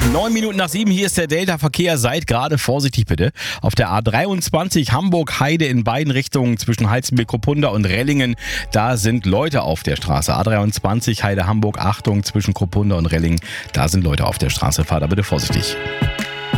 9 Minuten nach 7, hier ist der Delta-Verkehr. Seid gerade vorsichtig bitte. Auf der A23 Hamburg-Heide in beiden Richtungen zwischen Heizenberg-Kruppunda und Rellingen. Da sind Leute auf der Straße. A23 Heide-Hamburg, Achtung, zwischen Kruppunda und Rellingen. Da sind Leute auf der Straße. Fahrt da bitte vorsichtig.